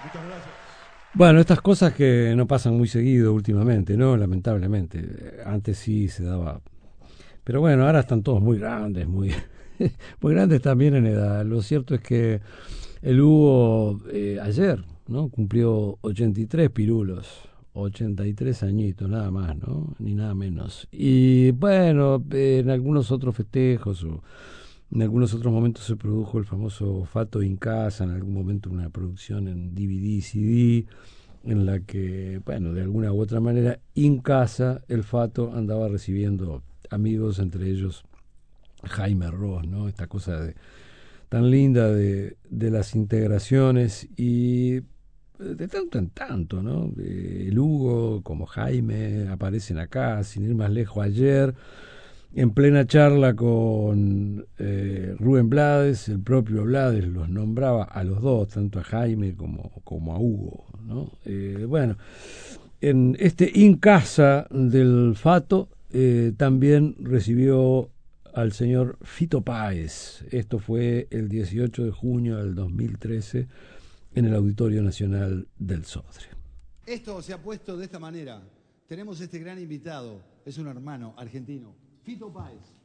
Muchas gracias. Bueno, estas cosas que no pasan muy seguido últimamente, ¿no? Lamentablemente. Antes sí se daba. Pero bueno, ahora están todos muy grandes, muy, muy grandes también en edad. Lo cierto es que el Hugo ayer, ¿no? Cumplió 83 pirulos, 83 añitos, nada más, ¿no? Ni nada menos. Y bueno, en algunos otros festejos o en algunos otros momentos se produjo el famoso Fato en casa, en algún momento una producción en DVD, CD, en la que, bueno, de alguna u otra manera, en casa el Fato andaba recibiendo amigos, entre ellos Jaime Ross, ¿no? Esta cosa tan linda de las integraciones y de tanto en tanto, ¿no? El Hugo como Jaime aparecen acá, sin ir más lejos, ayer en plena charla con Rubén Blades, el propio Blades los nombraba a los dos, tanto a Jaime como a Hugo, ¿no? Bueno, en este In Casa del Fato también recibió al señor Fito Páez. Esto fue el 18 de junio del 2013 en el Auditorio Nacional del Sodre. Esto se ha puesto de esta manera. Tenemos este gran invitado, es un hermano argentino, Fito Páez.